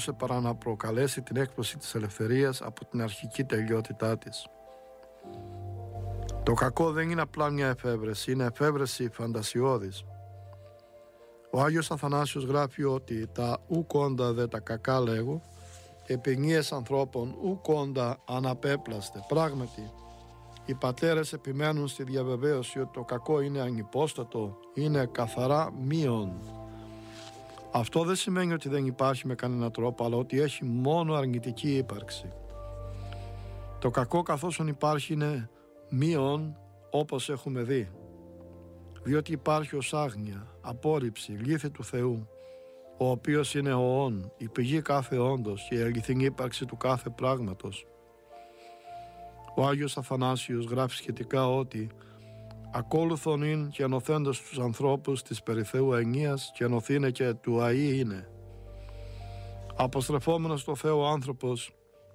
μπορούσε παρά να προκαλέσει την έκπτωση της ελευθερίας από την αρχική τελειότητά της. Το κακό δεν είναι απλά μια εφεύρεση, είναι εφεύρεση φαντασιώδης. Ο Άγιος Αθανάσιος γράφει ότι τα ουκόντα δε τα κακά λέγω, επινίες ανθρώπων ουκόντα αναπέπλαστε. Πράγματι, οι πατέρες επιμένουν στη διαβεβαίωση ότι το κακό είναι ανυπόστατο, είναι καθαρά μείον. Αυτό δεν σημαίνει ότι δεν υπάρχει με κανένα τρόπο, αλλά ότι έχει μόνο αρνητική ύπαρξη. Το κακό καθώς υπάρχει είναι μείον, όπως έχουμε δει, διότι υπάρχει ως άγνοια, απόρριψη, λύθη του Θεού, ο οποίος είναι ο όν, η πηγή κάθε όντος και η αληθινή ύπαρξη του κάθε πράγματος. Ο Άγιος Αθανάσιος γράφει σχετικά ότι «ακόλουθον ειν και ενωθέντος τους ανθρώπους της περί Θεού ενίας και ενωθήνε και του αΐ είναι». Αποστρεφόμενος στο Θεό ο άνθρωπος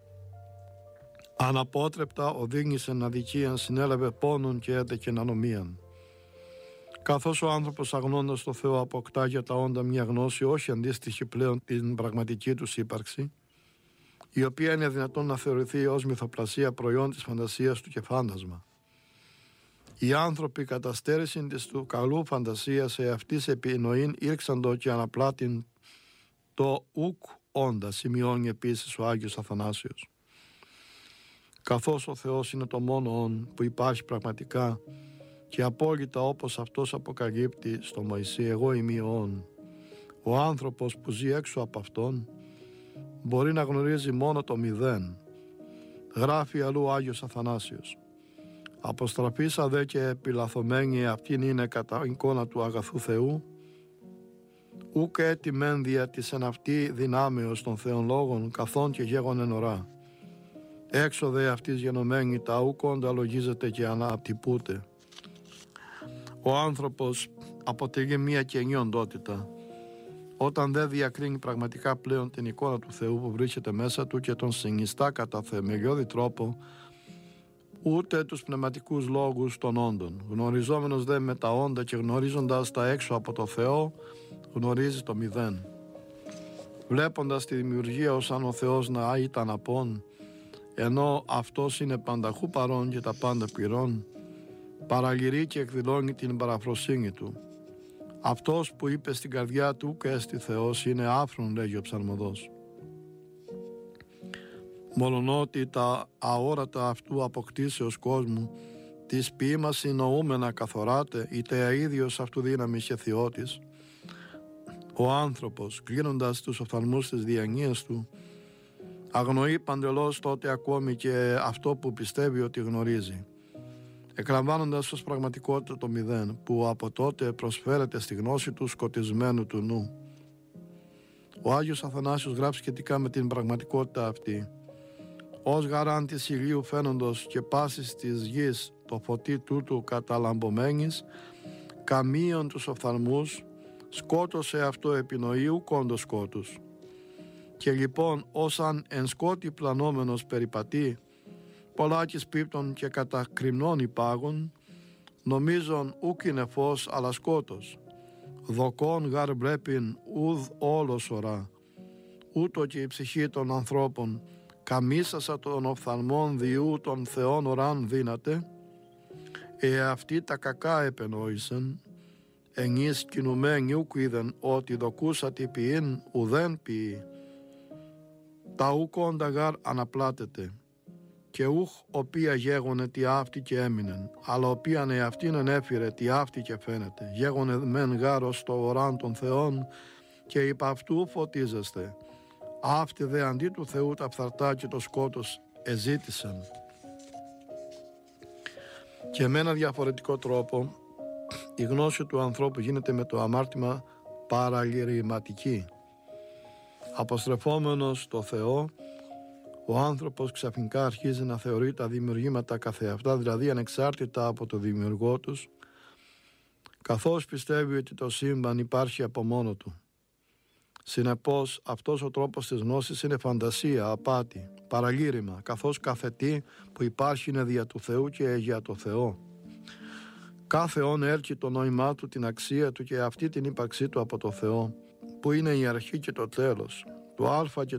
αναπότρεπτα οδήγησεν αδικίαν, συνέλαβε πόνον και έτεκεν ανομίαν. Καθώς ο άνθρωπος αγνώντας το Θεό αποκτά για τα όντα μια γνώση όχι αντίστοιχη πλέον την πραγματική τους ύπαρξη, η οποία είναι δυνατόν να θεωρηθεί ως μυθοπλασία, προϊόν της φαντασίας του και φάντασμα. Οι άνθρωποι κατά στέρησιν της του καλού φαντασία σε αυτής επινοήν ήρξαντο και αναπλάτην το ουκ όντα, σημειώνει επίσης ο Άγιος Αθανάσιος. Καθώς ο Θεός είναι το μόνο όν που υπάρχει και απόλυτα όπως αυτός αποκαλύπτει στο Μωυσή, εγώ είμαι ο όν, ο άνθρωπος που ζει έξω από αυτόν μπορεί να γνωρίζει μόνο το μηδέν. Γράφει αλλού ο Άγιος Αθανάσιος. Αποστραπήσα δε και επιλαθωμένη αυτήν είναι κατά εικόνα του αγαθού Θεού, ουκ έτοιμεν δια της εν αυτή δυνάμεως των Θεών λόγων καθόν και γέγονεν ορά. Έξω δε αυτής γενομένη τα ουκ όντα λογίζεται και αναπτυπούται. Ο άνθρωπος αποτελεί μια καινή οντότητα όταν δεν διακρίνει πραγματικά πλέον την εικόνα του Θεού που βρίσκεται μέσα του και τον συνιστά κατά θεμελιώδη τρόπο, ούτε τους πνευματικούς λόγους των όντων. Γνωριζόμενος δε με τα όντα και γνωρίζοντας τα έξω από το Θεό, γνωρίζει το μηδέν. Βλέποντας τη δημιουργία ως αν ο Θεός να ήταν απόν, ενώ αυτός είναι πανταχού παρόν και τα πάντα πληρών, παραλυρεί και εκδηλώνει την παραφροσύνη του. Αυτός που είπε στην καρδιά του και έστι Θεός είναι άφρον, λέγει ο ψαλμοδός. Μολονότι τα αόρατα αυτού αποκτήσεως κόσμου της ποίημας συνοούμενα καθοράται, είτε αίδιος αυτού δύναμης και θεότης, ο άνθρωπος κλείνοντας τους οφθαλμούς της διανοίας του αγνοεί παντελώς τότε ακόμη και αυτό που πιστεύει ότι γνωρίζει, εκλαμβάνοντας ως πραγματικότητα το μηδέν που από τότε προσφέρεται στη γνώση του σκοτισμένου του νου. Ο Άγιος Αθανάσιος γράφει σχετικά με την πραγματικότητα αυτή. Ως γαράν της ηλίου φαίνοντος και πάσης της γης το φωτί τούτου καταλαμπομένης, καμίον τους οφθαλμούς, σκότωσε αυτό επινοείου κόντος σκότους. Και λοιπόν όσαν εν σκότη πλανόμενος περιπατεί, πολλάκις πίπτων και κατακριμνών υπάγων, νομίζον ούκ είναι φως αλλά σκότος. Δοκόν γαρ βλέπειν ουδ όλος ορά, ούτω και η ψυχή των ανθρώπων, καμίσασα των οφθαλμών διού των Θεών οράν δύναται, αυτοί τα κακά επενόησεν, ενείς κινουμένοι ούκ είδεν ότι δοκούσατη ποιήν ουδέν ποιή. Τα ούκ όντα γαρ αναπλάτεται, και ούχ οποία γέγονε τι αύτη και έμεινεν, αλλά οποίαν εαυτήν ενέφυρε τι αύτη και φαίνεται. Γέγονε μεν γάρος στο οράν των Θεών και υπ' αυτού φωτίζεστε. Αύτη δε αντί του Θεού τα φθαρτά και το σκότος εζήτησαν. Και με ένα διαφορετικό τρόπο η γνώση του ανθρώπου γίνεται με το αμάρτημα παραλυρηματική. Αποστρεφόμενος στο Θεό, ο άνθρωπος ξαφνικά αρχίζει να θεωρεί τα δημιουργήματα καθεαυτά, δηλαδή ανεξάρτητα από το δημιουργό τους, καθώς πιστεύει ότι το σύμπαν υπάρχει από μόνο του. Συνεπώς, αυτός ο τρόπος της γνώσης είναι φαντασία, απάτη, παραλήρημα, καθώς κάθε τι που υπάρχει είναι δια του Θεού και για το Θεό. Κάθε όν έρχει το νόημά του, την αξία του και αυτή την ύπαρξή του από το Θεό, που είναι η αρχή και το τέλος, το α και